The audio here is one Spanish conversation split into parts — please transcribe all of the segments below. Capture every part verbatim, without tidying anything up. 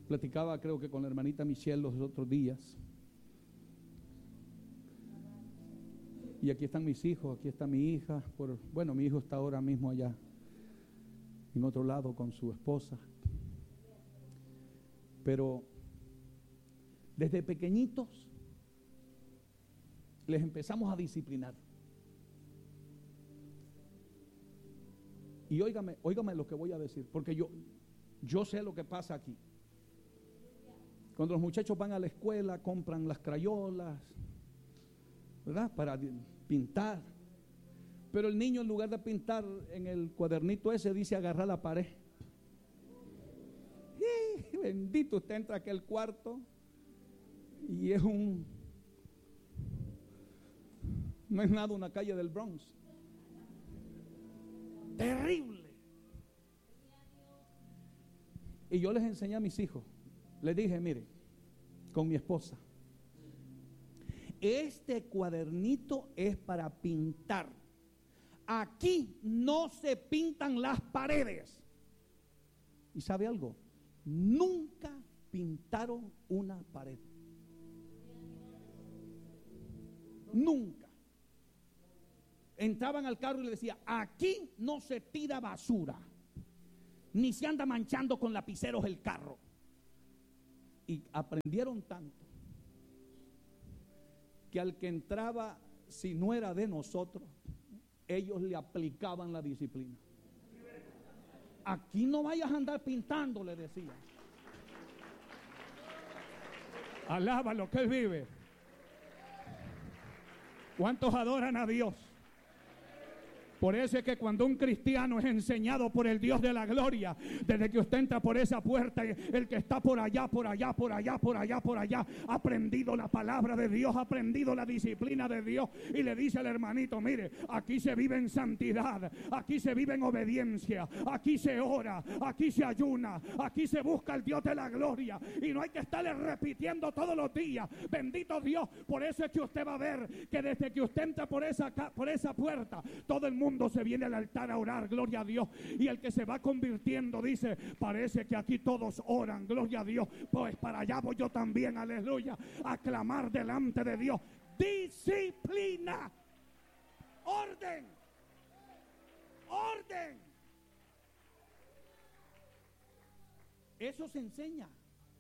Platicaba creo que con la hermanita Michelle los otros días. Y aquí están mis hijos, aquí está mi hija. Por, bueno, mi hijo está ahora mismo allá, en otro lado, con su esposa. Pero desde pequeñitos les empezamos a disciplinar. Y óigame, óigame lo que voy a decir, porque yo, yo sé lo que pasa aquí. Cuando los muchachos van a la escuela, compran las crayolas, ¿verdad? Para pintar. Pero el niño, en lugar de pintar en el cuadernito ese, dice agarrar la pared. ¡Y, bendito! Usted entra a aquel cuarto y es un... no es nada una calle del Bronx. Terrible. Y yo les enseñé a mis hijos. Les dije, mire, con mi esposa, este cuadernito es para pintar. Aquí no se pintan las paredes. ¿Y sabe algo? Nunca pintaron una pared. Nunca. Entraban al carro y le decía, aquí no se tira basura, ni se anda manchando con lapiceros el carro. Y aprendieron tanto que al que entraba, si no era de nosotros, ellos le aplicaban la disciplina. Aquí no vayas a andar pintando, le decía. Alábalo, que Él vive. ¿Cuántos adoran a Dios? Por eso es que cuando un cristiano es enseñado por el Dios de la gloria, desde que usted entra por esa puerta, el que está por allá, por allá, por allá, por allá, por allá, ha aprendido la palabra de Dios, ha aprendido la disciplina de Dios, y le dice al hermanito, mire, aquí se vive en santidad, aquí se vive en obediencia, aquí se ora, aquí se ayuna, aquí se busca al Dios de la gloria, y no hay que estarle repitiendo todos los días, bendito Dios. Por eso es que usted va a ver que desde que usted entra por esa, por esa puerta, todo el mundo se viene al altar a orar, gloria a Dios. Y el que se va convirtiendo dice, parece que aquí todos oran, gloria a Dios, pues para allá voy yo también, aleluya, a clamar delante de Dios. Disciplina, orden, orden. Eso se enseña.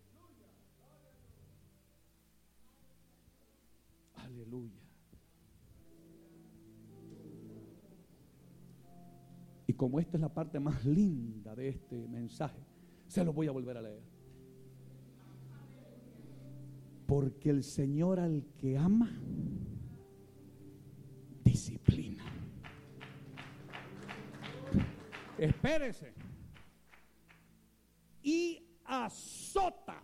Aleluya. Y como esta es la parte más linda de este mensaje, se lo voy a volver a leer. Porque el Señor al que ama, disciplina. Espérese. Y azota.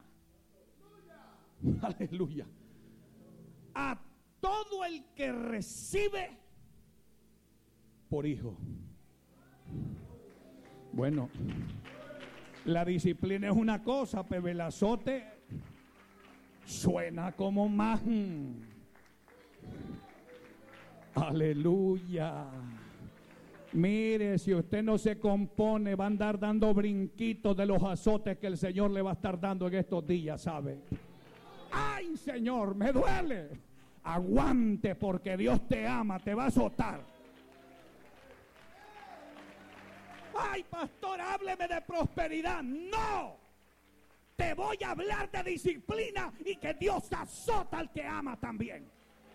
Aleluya. A todo el que recibe por hijo. Bueno, la disciplina es una cosa, pero el azote suena como más. Aleluya. Mire, si usted no se compone, va a andar dando brinquitos de los azotes que el Señor le va a estar dando en estos días, ¿sabe? ¡Ay, Señor, me duele! Aguante, porque Dios te ama, te va a azotar. Ay, pastor, hábleme de prosperidad. No, te voy a hablar de disciplina y que Dios azota al que ama también.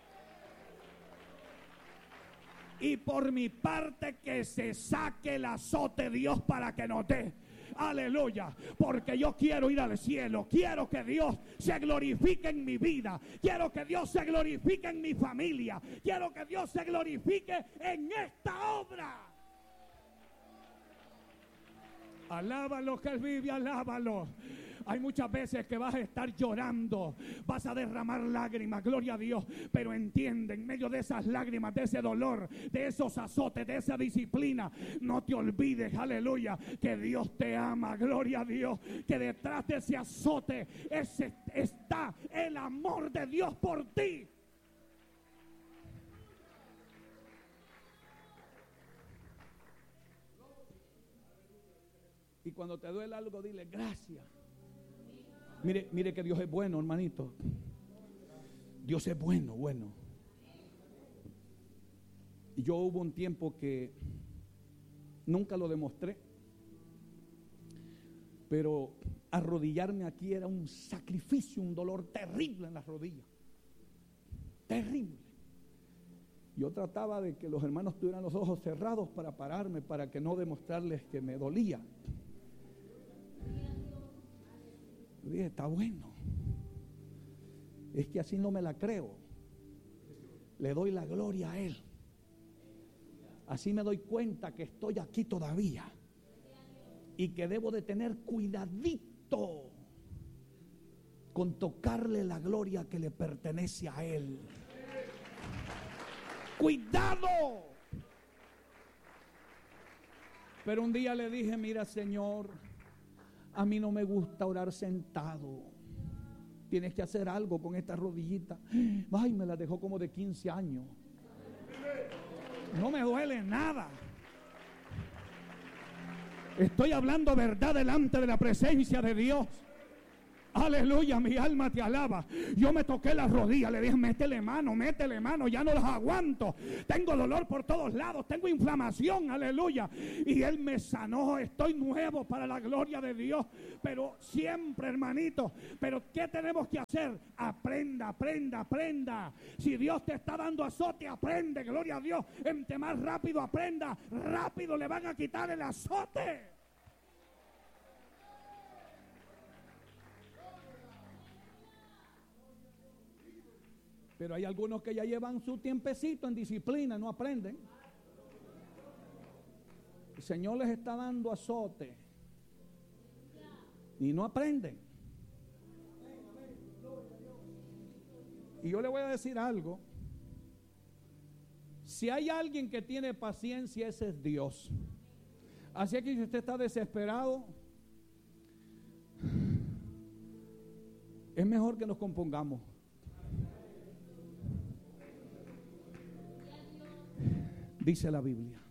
Y por mi parte que se saque el azote Dios para que nos dé. Aleluya, porque yo quiero ir al cielo, quiero que Dios se glorifique en mi vida, quiero que Dios se glorifique en mi familia, quiero que Dios se glorifique en esta obra. Alábalo, que Él vive, alábalo. Hay muchas veces que vas a estar llorando, vas a derramar lágrimas, gloria a Dios, pero entiende, en medio de esas lágrimas, de ese dolor, de esos azotes, de esa disciplina, no te olvides, aleluya, que Dios te ama, gloria a Dios, que detrás de ese azote ese, está el amor de Dios por ti. Y cuando te duele algo, dile gracias. Mire, mire que Dios es bueno, hermanito. Dios es bueno, bueno. Y yo hubo un tiempo que nunca lo demostré, pero arrodillarme aquí era un sacrificio, un dolor terrible en las rodillas. Terrible. Yo trataba de que los hermanos tuvieran los ojos cerrados para pararme, para que no demostrarles que me dolía. Yo dije, está bueno. Es que así no me la creo. Le doy la gloria a Él. Así me doy cuenta que estoy aquí todavía y que debo de tener cuidadito con tocarle la gloria que le pertenece a Él. ¡Cuidado! Pero un día le dije, mira, Señor, a mí no me gusta orar sentado. Tienes que hacer algo con esta rodillita. Ay, me la dejó como de quince años. No me duele nada. Estoy hablando verdad delante de la presencia de Dios. Aleluya, mi alma te alaba. Yo me toqué las rodillas, le dije, métele mano, métele mano, ya no las aguanto. Tengo dolor por todos lados, tengo inflamación, aleluya. Y Él me sanó, estoy nuevo para la gloria de Dios. Pero siempre, hermanito, pero ¿qué tenemos que hacer? Aprenda, aprenda, aprenda. Si Dios te está dando azote, aprende, gloria a Dios. Entre más rápido aprenda, rápido le van a quitar el azote. Pero hay algunos que ya llevan su tiempecito en disciplina, no aprenden. El Señor les está dando azote y no aprenden. Y yo le voy a decir algo. Si hay alguien que tiene paciencia, ese es Dios. Así que si usted está desesperado, es mejor que nos compongamos. Dice la Biblia.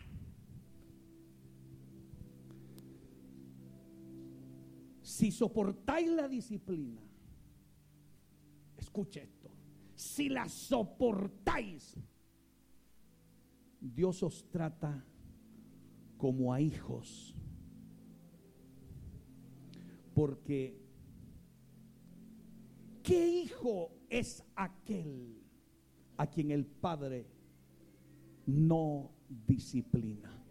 Si soportáis la disciplina, escuche esto, si la soportáis, Dios os trata como a hijos. Porque ¿qué hijo es aquel a quien el Padre no disciplina?